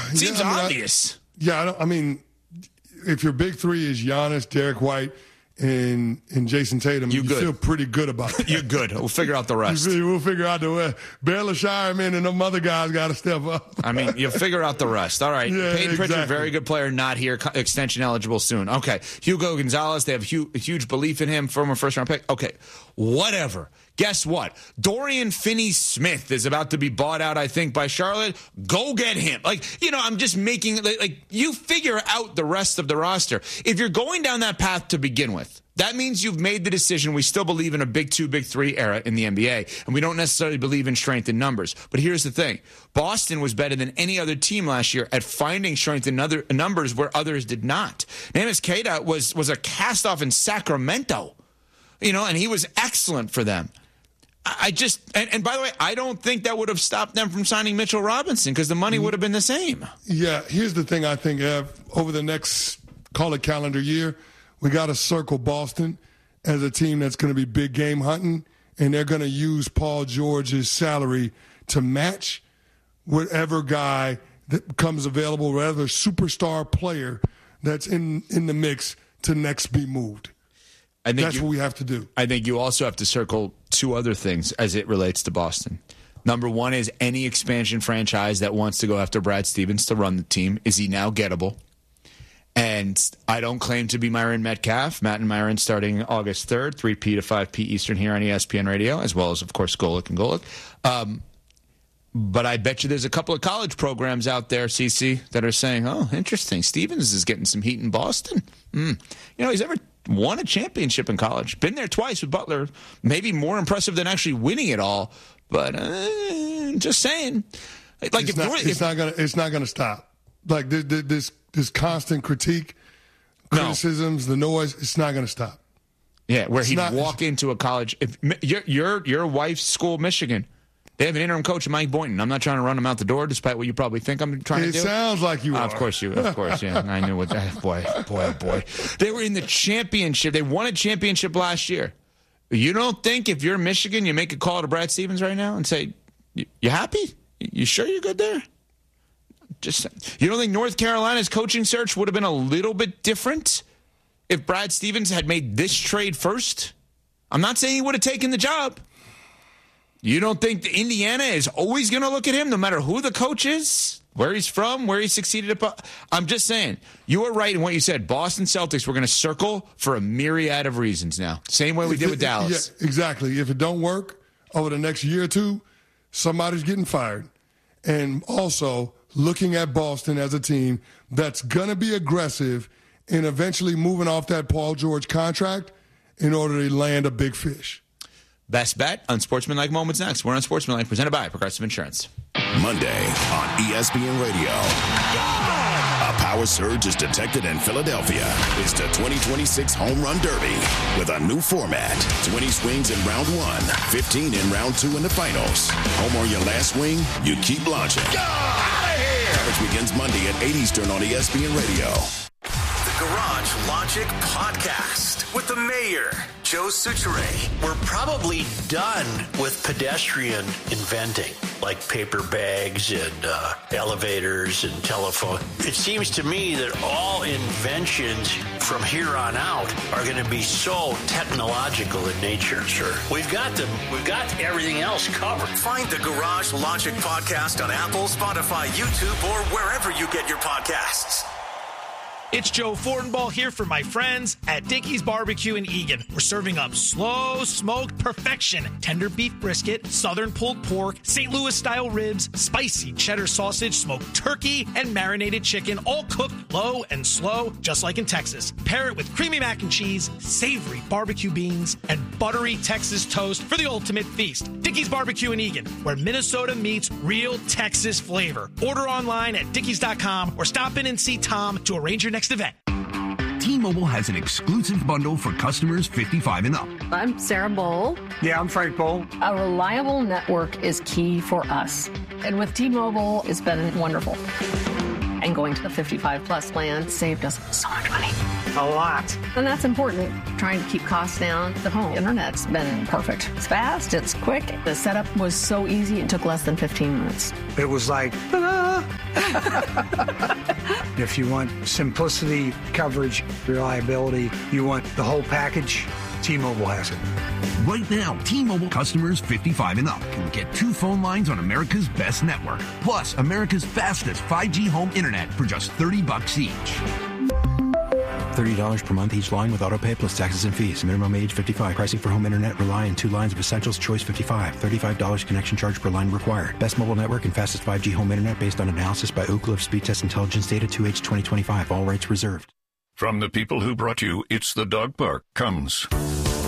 Seems obvious. I mean, if your big three is Giannis, Derek White, and Jason Tatum, you feel pretty good about that. You're good. We'll figure out the rest. We'll figure out the rest. Baylor Shireman and them other guys got to step up. I mean, you'll figure out the rest. All right. Yeah, Peyton Pritchard, exactly. very good player, not here. Extension eligible soon. Okay. Hugo Gonzalez, they have huge belief in him, former first-round pick. Okay. Whatever. Guess what? Dorian Finney-Smith is about to be bought out, I think, by Charlotte. Go get him. I'm just making, you figure out the rest of the roster. If you're going down that path to begin with, that means you've made the decision. We still believe in a big 2, big 3 era in the NBA, and we don't necessarily believe in strength in numbers. But here's the thing. Boston was better than any other team last year at finding strength in other numbers where others did not. Neemias Queta was a cast-off in Sacramento, and he was excellent for them. And by the way, I don't think that would have stopped them from signing Mitchell Robinson because the money would have been the same. Yeah, here's the thing I think, over the next, call it calendar year, we got to circle Boston as a team that's going to be big game hunting, and they're going to use Paul George's salary to match whatever guy that comes available, whatever superstar player that's in the mix to next be moved. That's what we have to do. I think you also have to circle 2 other things as it relates to Boston. Number one is any expansion franchise that wants to go after Brad Stevens to run the team. Is he now gettable? And I don't claim to be Myron Metcalf. Matt and Myron starting August 3rd, 3P to 5P Eastern here on ESPN Radio, as well as, of course, Golic and Golic. But I bet you there's a couple of college programs out there, CC, that are saying, oh, interesting, Stevens is getting some heat in Boston. He's ever won a championship in college. Been there twice with Butler. Maybe more impressive than actually winning it all. But just saying. It's not going to stop. This constant critique, criticisms, the noise, it's not going to stop. Yeah, where he'd walk into a college. If your wife's school, Michigan, they have an interim coach, Mike Boynton. I'm not trying to run him out the door, despite what you probably think I'm trying to do. It sounds like you are. Of course, yeah. I knew what that. Boy, oh boy. They were in the championship. They won a championship last year. You don't think if you're Michigan, you make a call to Brad Stevens right now and say, you happy? You sure you're good there? You don't think North Carolina's coaching search would have been a little bit different if Brad Stevens had made this trade first? I'm not saying he would have taken the job. You don't think Indiana is always going to look at him no matter who the coach is, where he's from, where he succeeded at? I'm just saying, you were right in what you said. Boston Celtics, we're going to circle for a myriad of reasons now. Same way we did with Dallas. Yeah, exactly. If it don't work over the next year or two, somebody's getting fired. And also looking at Boston as a team that's going to be aggressive and eventually moving off that Paul George contract in order to land a big fish. Best bet, Unsportsmanlike Moments next. We're Unsportsmanlike, presented by Progressive Insurance. Monday on ESPN Radio. A power surge is detected in Philadelphia. It's the 2026 Home Run Derby with a new format. 20 swings in round 1, 15 in round 2 in the finals. Home or your last swing, you keep launching. Go out of here! Coverage begins Monday at 8 Eastern on ESPN Radio. The Garage Logic Podcast with the mayor, Joe Soucheray. We're probably done with pedestrian inventing, like paper bags and elevators and telephone. It seems to me that all inventions from here on out are going to be so technological in nature. Sure. We've got everything else covered. Find the Garage Logic Podcast on Apple, Spotify, YouTube, or wherever you get your podcasts. It's Joe Fortenbaugh here for my friends at Dickey's Barbecue in Eagan. We're serving up slow smoked perfection, tender beef brisket, southern pulled pork, St. Louis style ribs, spicy cheddar sausage, smoked turkey, and marinated chicken, all cooked low and slow, just like in Texas. Pair it with creamy mac and cheese, savory barbecue beans, and buttery Texas toast for the ultimate feast. Dickey's Barbecue in Eagan, where Minnesota meets real Texas flavor. Order online at dickeys.com or stop in and see Tom to arrange your next event. T-Mobile has an exclusive bundle for customers 55 and up. I'm Sarah Bowl. Yeah, I'm Frank Bowl. A reliable network is key for us. And with T-Mobile, it's been wonderful. And going to the 55 plus plan saved us so much money. A lot. And that's important. Trying to keep costs down. The home internet's been perfect. It's fast, it's quick. The setup was so easy, it took less than 15 minutes. It was like, ta-da! If you want simplicity, coverage, reliability, you want the whole package, T-Mobile has it. Right now, T-Mobile customers 55 and up can get 2 phone lines on America's best network, plus America's fastest 5G home internet for just $30 each. $30 per month each line with autopay plus taxes and fees. Minimum age 55. Pricing for home internet rely on 2 lines of Essentials Choice 55. $35 connection charge per line required. Best mobile network and fastest 5G home internet based on analysis by Ookla of Speed Test Intelligence data 2H 2025. All rights reserved. From the people who brought you It's the Dog Park comes